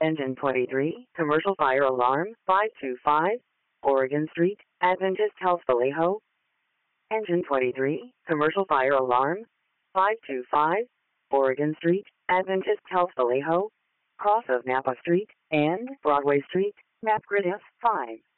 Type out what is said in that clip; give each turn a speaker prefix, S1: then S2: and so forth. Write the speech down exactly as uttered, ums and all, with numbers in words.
S1: Engine twenty-three, commercial fire alarm, five two five, Oregon Street, Adventist Health Vallejo. Engine twenty-three, commercial fire alarm, five two five, Oregon Street, Adventist Health Vallejo, cross of Napa Street and Broadway Street, map grid F five.